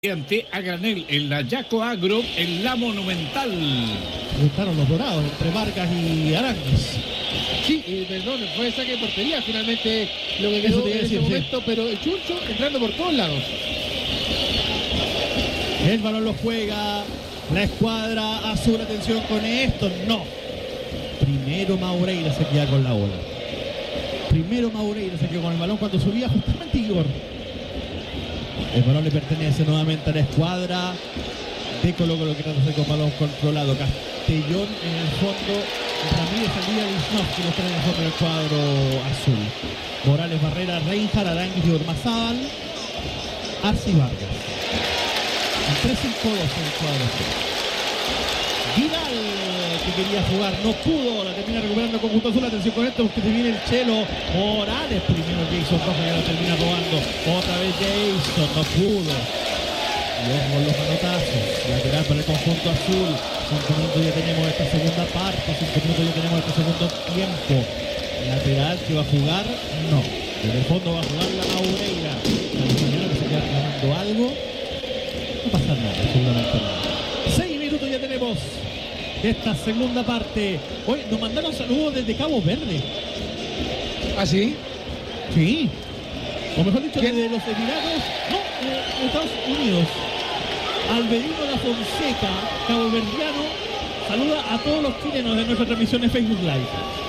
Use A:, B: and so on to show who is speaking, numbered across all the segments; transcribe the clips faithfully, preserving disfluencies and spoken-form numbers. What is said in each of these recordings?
A: Ante a granel en la Yaco Agro en la Monumental.
B: Gustaron los dorados entre Vargas y Aranguis.
C: Sí, eh, perdón, fue saque de portería finalmente lo que quedó en ese momento, sí. Pero el Chuncho entrando por todos lados.
B: El balón lo juega la escuadra azul. Atención con esto, no. Primero Maureira se queda con la bola. Primero Maureira se quedó con el balón cuando subía justamente Igor. El balón le pertenece nuevamente a la escuadra de Colo Colo, que trata de hacer con balón controlado. Castellón en el fondo, Ramírez Alvía, Wisnowski, los tres en el fondo del cuadro azul. Morales, Barrera, Reinhardt, Aranguis y Ormazábal, Arce y Vargas. En tres cinco dos en el cuadro azul. Vidal, que quería jugar, no pudo, la termina recuperando el conjunto azul. Atención con esto, porque se viene el Chelo. Morales, primero Jason Rojas, ya lo termina robando. Otra vez Jason, no pudo. Y ojo con los manotazos. Lateral para el conjunto azul. Cinco minutos ya tenemos esta segunda parte. Cinco minutos ya tenemos este segundo tiempo. Lateral que va a jugar, no. Desde el fondo va a jugar la Maureira. La señora que se queda reclamando algo. No pasa nada, absolutamente nada. Seis minutos ya tenemos de esta segunda parte. Hoy nos mandaron saludos desde Cabo Verde.
C: ¿Ah, sí?
B: Sí. O mejor dicho, ¿quién? Desde los Emiratos, no, de Estados Unidos. Alberino La Fonseca, caboverdiano, saluda a todos los chilenos de nuestra transmisión de Facebook Live.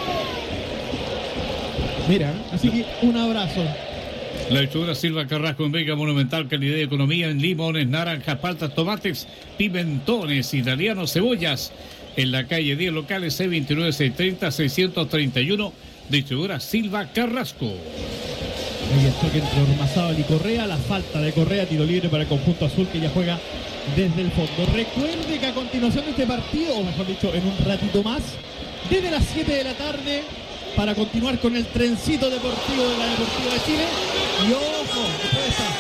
C: Mira,
B: así que un abrazo.
A: La distribuidora Silva Carrasco en Vega Monumental, calidad y economía en limones, naranjas, paltas, tomates, pimentones, italianos, cebollas. En la calle diez locales C veintinueve seiscientos treinta seiscientos treinta y uno, distribuidora Silva Carrasco.
B: Ahí el choque entre Ormazábal y Correa, la falta de Correa, tiro libre para el conjunto azul que ya juega desde el fondo. Recuerde que a continuación de este partido, o mejor dicho, en un ratito más, desde las siete de la tarde, para continuar con el trencito deportivo de la Deportiva de Chile. Y ojo, después de esa